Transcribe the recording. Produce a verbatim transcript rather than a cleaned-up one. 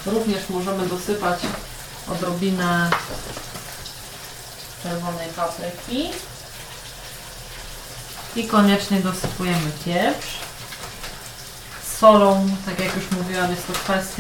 Również możemy dosypać odrobinę czerwonej papryki i koniecznie dosypujemy pieprz. Z solą, tak jak już mówiłam, jest to kwestia